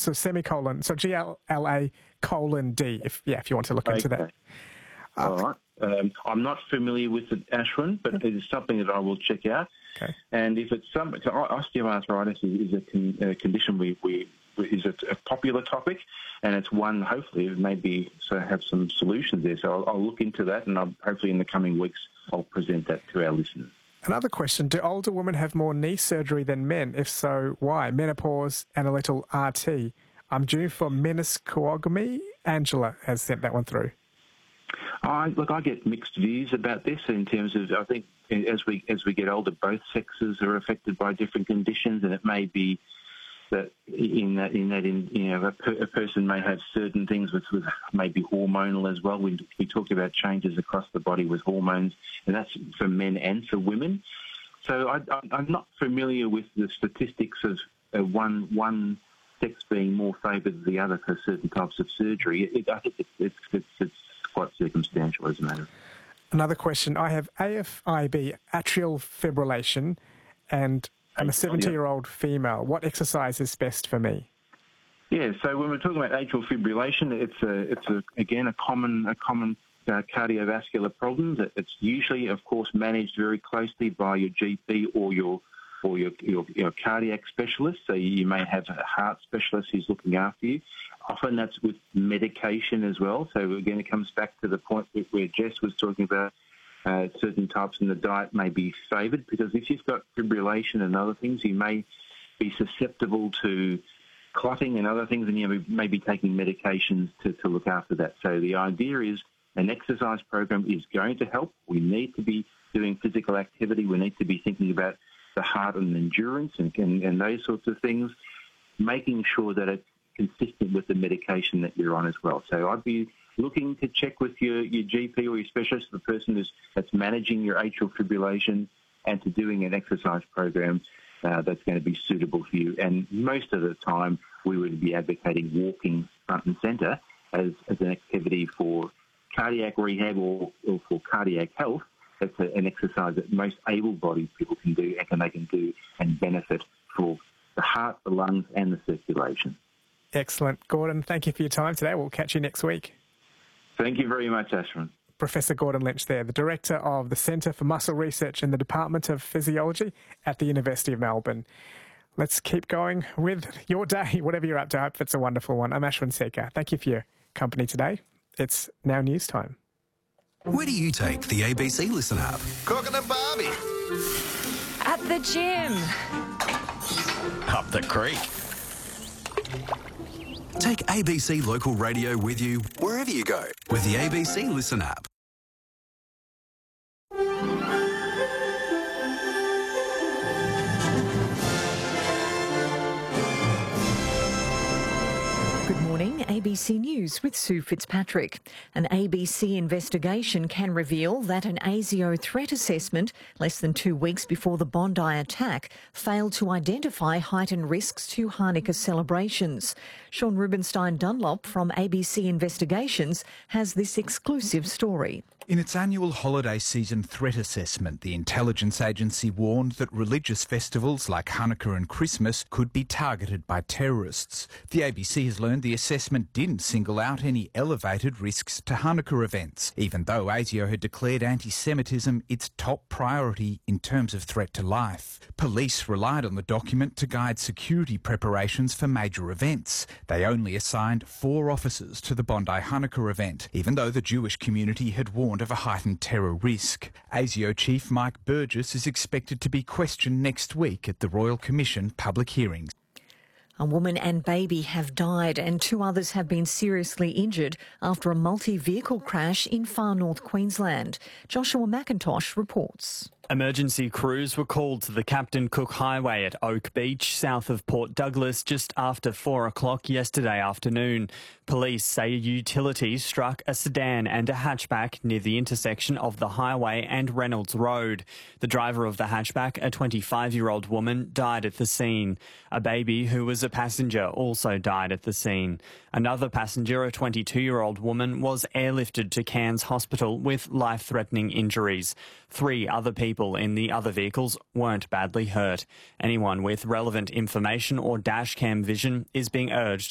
so semicolon, so GLA:D, if you want to look into that. All right. I'm not familiar with it, Ashwin, but it is something that I will check out. Okay. And if it's osteoarthritis is a condition is a popular topic, and it's one hopefully maybe have some solutions there. So I'll look into that, and hopefully in the coming weeks I'll present that to our listeners. Another question, do older women have more knee surgery than men? If so, why? Menopause and a little RT. I'm due for meniscectomy. Angela has sent that one through. I get mixed views about this in terms of, I think as we get older, both sexes are affected by different conditions, and it may be that a person may have certain things with maybe hormonal as well. We talked about changes across the body with hormones, and that's for men and for women. So I'm not familiar with the statistics of one sex being more favoured than the other for certain types of surgery. I think it's quite circumstantial as a matter. Another question. I have AFib, atrial fibrillation, and I'm a 70-year-old female. What exercise is best for me? Yeah, so when we're talking about atrial fibrillation, it's a common cardiovascular problem that it's usually, of course, managed very closely by your GP or your cardiac specialist. So you may have a heart specialist who's looking after you. Often that's with medication as well. So again, it comes back to the point where Jess was talking about certain types in the diet may be favoured, because if you've got fibrillation and other things, you may be susceptible to clotting and other things, and you may be taking medications to look after that. So the idea is an exercise program is going to help. We need to be doing physical activity. We need to be thinking about the heart and endurance and those sorts of things, making sure that it's consistent with the medication that you're on as well. So I'd be looking to check with your GP or your specialist, the person that's managing your atrial fibrillation, and to doing an exercise program that's going to be suitable for you. And most of the time, we would be advocating walking front and centre as an activity for cardiac rehab or for cardiac health. That's an exercise that most able-bodied people can do and they can do and benefit for the heart, the lungs and the circulation. Excellent. Gordon, thank you for your time today. We'll catch you next week. Thank you very much, Ashwin. Professor Gordon Lynch there, the Director of the Centre for Muscle Research in the Department of Physiology at the University of Melbourne. Let's keep going with your day, whatever you're up to. I hope it's a wonderful one. I'm Ashwin Sekar. Thank you for your company today. It's now news time. Where do you take the ABC Listen app? Cooking a Barbie. At the gym. Up the creek. Take ABC Local Radio with you wherever you go with the ABC Listen app. Good morning, ABC News with Sue Fitzpatrick. An ABC investigation can reveal that an ASIO threat assessment less than 2 weeks before the Bondi attack failed to identify heightened risks to Hanukkah celebrations. Sean Rubenstein Dunlop from ABC Investigations has this exclusive story. In its annual holiday season threat assessment, the intelligence agency warned that religious festivals like Hanukkah and Christmas could be targeted by terrorists. The ABC has learned the assessment didn't single out any elevated risks to Hanukkah events, even though ASIO had declared anti-Semitism its top priority in terms of threat to life. Police relied on the document to guide security preparations for major events. They only assigned 4 officers to the Bondi Hanukkah event, even though the Jewish community had warned of a heightened terror risk. ASIO Chief Mike Burgess is expected to be questioned next week at the Royal Commission public hearings. A woman and baby have died and 2 others have been seriously injured after a multi-vehicle crash in far north Queensland. Joshua McIntosh reports. Emergency crews were called to the Captain Cook Highway at Oak Beach, south of Port Douglas, just after 4 o'clock yesterday afternoon. Police say a utility struck a sedan and a hatchback near the intersection of the highway and Reynolds Road. The driver of the hatchback, a 25-year-old woman, died at the scene. A baby who was a passenger also died at the scene. Another passenger, a 22-year-old woman, was airlifted to Cairns Hospital with life-threatening injuries. 3 other people in the other vehicles weren't badly hurt. Anyone with relevant information or dashcam vision is being urged